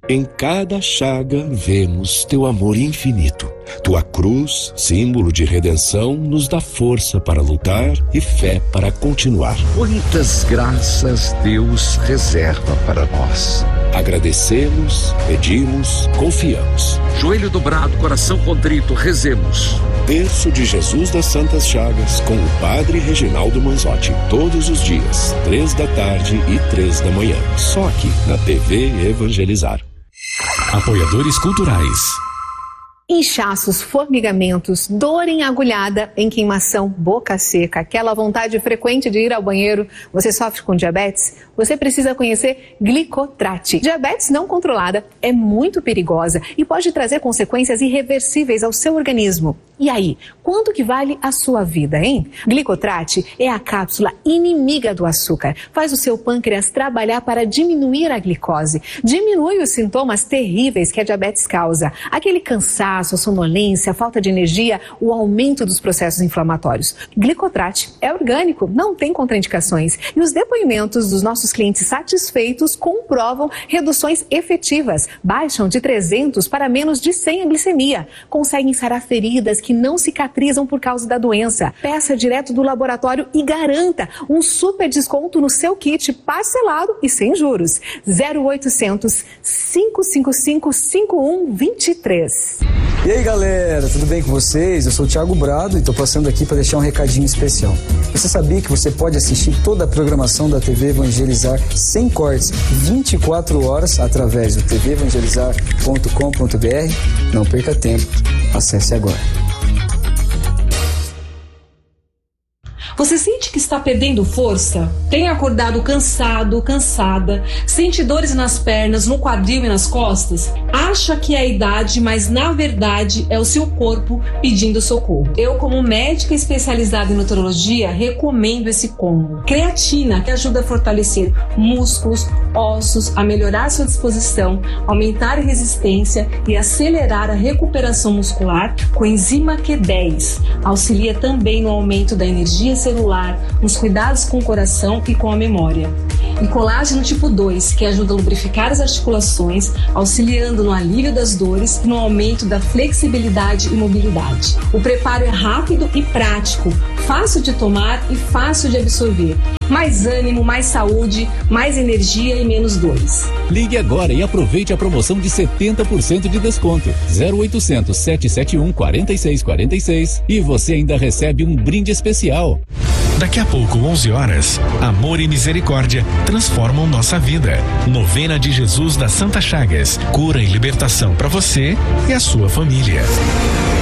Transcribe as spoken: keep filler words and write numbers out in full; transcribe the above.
Em cada chaga vemos teu amor infinito. Tua cruz, símbolo de redenção, nos dá força para lutar e fé para continuar. Quantas graças Deus reserva para nós. Agradecemos, pedimos, confiamos. Joelho dobrado, coração contrito, rezemos. Terço de Jesus das Santas Chagas com o Padre Reginaldo Manzotti. Todos os dias, três da tarde e três da manhã. Só aqui na T V Evangelizar. Apoiadores culturais. Inchaços, formigamentos, dor em agulhada, em queimação, boca seca, aquela vontade frequente de ir ao banheiro. Você sofre com diabetes? Você precisa conhecer Glicotrate. Diabetes não controlada é muito perigosa e pode trazer consequências irreversíveis ao seu organismo. E aí, quanto que vale a sua vida, hein? Glicotrate é a cápsula inimiga do açúcar. Faz o seu pâncreas trabalhar para diminuir a glicose. Diminui os sintomas terríveis que a diabetes causa. Aquele cansaço, a sonolência, a falta de energia, o aumento dos processos inflamatórios. Glicotrate é orgânico, não tem contraindicações. E os depoimentos dos nossos clientes satisfeitos comprovam reduções efetivas. Baixam de trezentos para menos de cem a glicemia. Conseguem sarar feridas que não cicatrizam por causa da doença. Peça direto do laboratório e garanta um super desconto no seu kit parcelado e sem juros. zero oitocentos, cinco cinco cinco, cinco um dois três. E aí galera, tudo bem com vocês? Eu sou o Thiago Brado e estou passando aqui para deixar um recadinho especial. Você sabia que você pode assistir toda a programação da T V Evangelizar sem cortes, vinte e quatro horas, através do t v evangelizar ponto com ponto b r? Não perca tempo, acesse agora. Você sente que está perdendo força? Tem acordado cansado, cansada? Sente dores nas pernas, no quadril e nas costas? Acha que é a idade, mas na verdade é o seu corpo pedindo socorro. Eu, como médica especializada em nutrologia, recomendo esse combo. Creatina, que ajuda a fortalecer músculos, ossos, a melhorar sua disposição, aumentar a resistência e acelerar a recuperação muscular, com enzima Q dez. Auxilia também no aumento da energia celular, nos cuidados com o coração e com a memória. E colágeno tipo dois, que ajuda a lubrificar as articulações, auxiliando no alívio das dores e no aumento da flexibilidade e mobilidade. O preparo é rápido e prático, fácil de tomar e fácil de absorver. Mais ânimo, mais saúde, mais energia e menos dores. Ligue agora e aproveite a promoção de setenta por cento de desconto. zero oitocentos, sete sete um, quatro seis quatro seis e você ainda recebe um brinde especial. Daqui a pouco, onze horas, amor e misericórdia transformam nossa vida. Novena de Jesus das Santas Chagas. Cura e libertação para você e a sua família.